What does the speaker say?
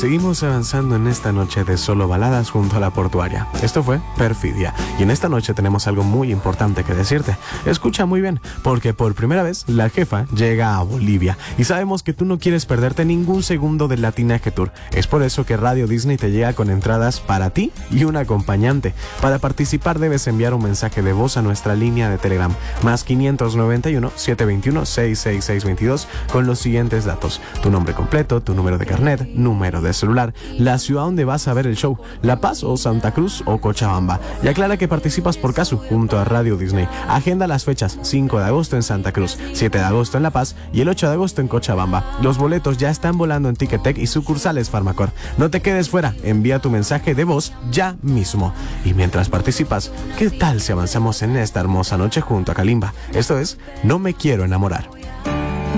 Seguimos avanzando en esta noche de solo baladas junto a la portuaria. Esto fue Perfidia. Y en esta noche tenemos algo muy importante que decirte. Escucha muy bien, porque por primera vez la jefa llega a Bolivia. Y sabemos que tú no quieres perderte ningún segundo del Latinaje Tour. Es por eso que Radio Disney te llega con entradas para ti y un acompañante. Para participar debes enviar un mensaje de voz a nuestra línea de Telegram, más 591-721-66622, con los siguientes datos: tu nombre completo, tu número de carnet, número de celular, la ciudad donde vas a ver el show, La Paz o Santa Cruz o Cochabamba. Y aclara que participas por caso junto a Radio Disney. Agenda las fechas: 5 de agosto en Santa Cruz, 7 de agosto en La Paz y el 8 de agosto en Cochabamba. Los boletos ya están volando en Ticketek y sucursales Farmacor. No te quedes fuera, envía tu mensaje de voz ya mismo. Y mientras participas, ¿qué tal si avanzamos en esta hermosa noche junto a Kalimba? Esto es No Me Quiero Enamorar.